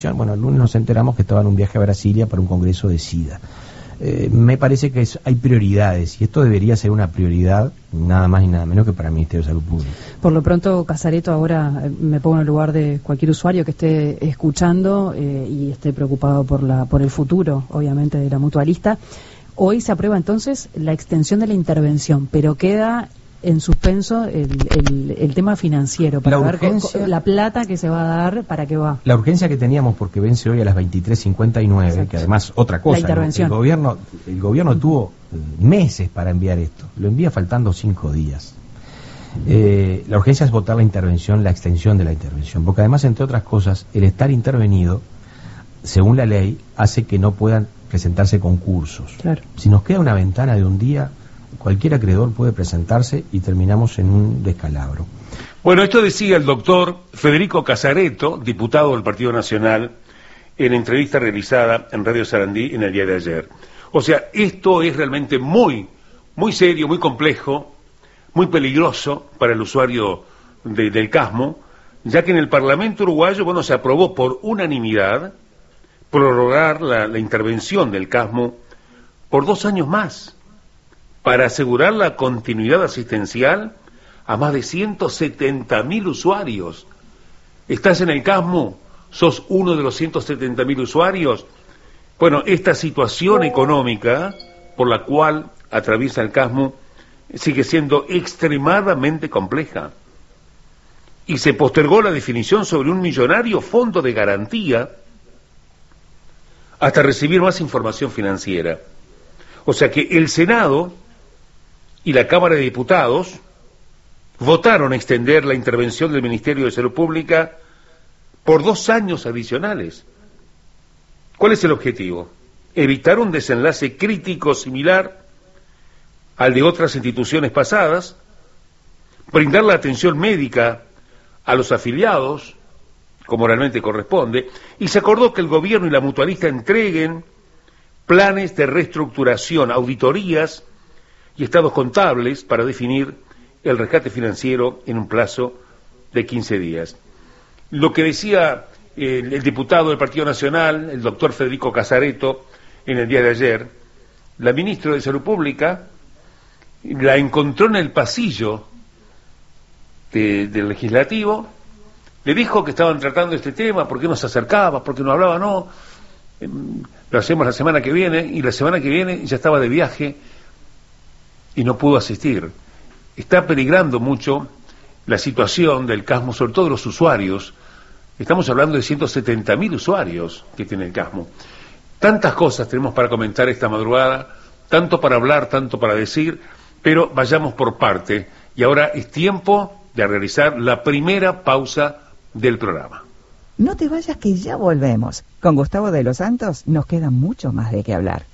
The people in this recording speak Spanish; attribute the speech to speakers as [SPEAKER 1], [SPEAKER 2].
[SPEAKER 1] Bueno, el lunes nos enteramos que estaba en un viaje a Brasilia para un congreso de SIDA. Me parece que hay prioridades y esto debería ser una prioridad nada más y nada menos que para el Ministerio de Salud Pública.
[SPEAKER 2] Por lo pronto, Casareto, ahora me pongo en el lugar de cualquier usuario que esté escuchando y esté preocupado por el futuro, obviamente, de la mutualista. Hoy se aprueba entonces la extensión de la intervención, pero queda en suspenso el tema financiero, para ver la plata que se va a dar, ¿para qué va?
[SPEAKER 1] La urgencia que teníamos, porque vence hoy a las 23:59, que además otra cosa,
[SPEAKER 2] la intervención.
[SPEAKER 1] El gobierno tuvo meses para enviar esto, lo envía faltando 5 días. La urgencia es votar la intervención, la extensión de la intervención, porque además, entre otras cosas, el estar intervenido, según la ley, hace que no puedan presentarse concursos.
[SPEAKER 2] Claro.
[SPEAKER 1] Si nos queda una ventana de un día, cualquier acreedor puede presentarse y terminamos en un descalabro.
[SPEAKER 3] Bueno, esto decía el doctor Federico Casareto, diputado del Partido Nacional, en entrevista realizada en Radio Sarandí en el día de ayer. O sea, esto es realmente muy serio, muy complejo, muy peligroso para el usuario del Casmo, ya que en el Parlamento uruguayo, bueno, se aprobó por unanimidad prorrogar la intervención del Casmo por 2 años más, para asegurar la continuidad asistencial a más de 170.000 usuarios. ¿Estás en el Casmo? ¿Sos uno de los 170.000 usuarios? Bueno, esta situación económica por la cual atraviesa el Casmo sigue siendo extremadamente compleja. Y se postergó la definición sobre un millonario fondo de garantía hasta recibir más información financiera. O sea que el Senado y la Cámara de Diputados votaron extender la intervención del Ministerio de Salud Pública por 2 años adicionales. ¿Cuál es el objetivo? Evitar un desenlace crítico similar al de otras instituciones pasadas, brindar la atención médica a los afiliados, como realmente corresponde, y se acordó que el gobierno y la mutualista entreguen planes de reestructuración, auditorías y estados contables para definir el rescate financiero en un plazo de 15 días. Lo que decía el diputado del Partido Nacional, el doctor Federico Casareto, en el día de ayer, la ministra de Salud Pública la encontró en el pasillo del legislativo, le dijo que estaban tratando este tema, por qué no se acercaba, por qué no hablaba, no, lo hacemos la semana que viene, y la semana que viene ya estaba de viaje y no pudo asistir. Está peligrando mucho la situación del Casmo, sobre todo de los usuarios. Estamos hablando de 170.000 usuarios que tiene el Casmo. Tantas cosas tenemos para comentar esta madrugada, tanto para hablar, tanto para decir, pero vayamos por parte. Y ahora es tiempo de realizar la primera pausa del programa.
[SPEAKER 4] No te vayas, que ya volvemos. Con Gustavo de los Santos nos queda mucho más de qué hablar.